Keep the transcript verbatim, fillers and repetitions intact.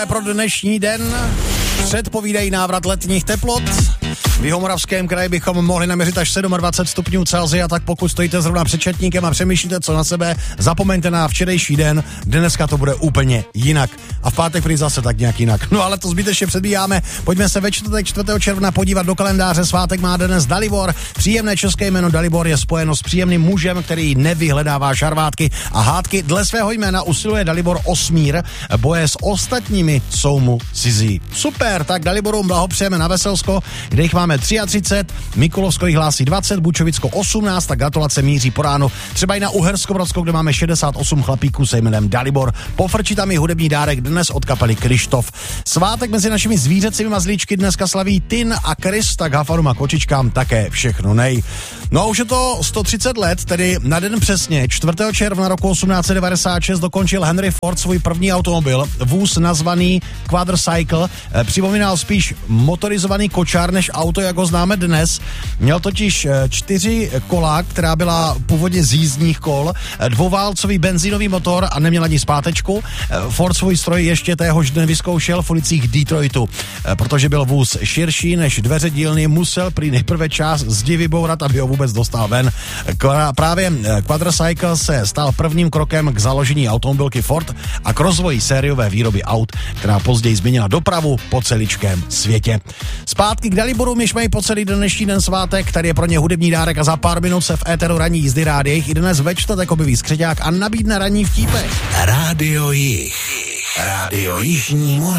Tohle pro dnešní den předpovídají návrat letních teplot. V Jihomoravském kraji bychom mohli naměřit až dvacet sedm stupňů Celsia, tak pokud stojíte zrovna před četníkem a přemýšlíte, co na sebe, zapomeňte na včerejší den, dneska to bude úplně jinak. A v pátek prý zase tak nějak jinak. No ale to zbytečně předbíháme. Pojďme se ve čtvrtek čtvrtého června podívat do kalendáře. Svátek má dnes Dalibor. Příjemné české jméno Dalibor je spojeno s příjemným mužem, který nevyhledává šarvátky a hádky. Dle svého jména usiluje Dalibor o smír. Boje s ostatními jsou mu cizí. Super, tak Daliborům blahopřejeme na Veselsko, kde jich máme třicet tři, Mikulovsko jich hlásí dvacet, Bučovicko osmnáct, tak gratulace míří po ránu třeba i na Uhersko-Brodsko, kde máme šedesát osm chlapíků se jménem Dalibor. Pofrčí tam i hudební dárek dnes od kapely Krištof. Svátek mezi našimi zvířecími mazlíčky dneska slaví Tin a Chris, tak hafarům a kočičkám také všechno nej. No a už je to sto třicet let, tedy na den přesně, čtvrtého června roku osmnáct set devadesát šest dokončil Henry Ford svůj první automobil, vůz nazvaný Quadricycle, připomínal spíš motorizovaný kočár než auto, jak ho známe dnes. Měl totiž čtyři kola, která byla původně z jízdních kol, dvouválcový benzínový motor a neměl ani zpátečku. Ford svůj stroj ještě téhož den vyzkoušel v ulicích Detroitu. Protože byl vůz širší než dveře dílny, musel prý nejprve část zdi vybourat, aby ho vůbec dostal ven. Právě Quadricycle se stal prvním krokem k založení automobilky Ford a k rozvoji sériové výroby aut, která později změnila dopravu po celičkém světě. Zpátky k Daliborům, jež mají po celý dnešní den svátek, tady je pro ně hudební dárek a za pár minut se v éteru ranní jízdy rádiích i dnes ve čtvrtek objeví Skřeťák a nabídne ranní vtípek. Rádio Jih. Rádio Jižní Moravy.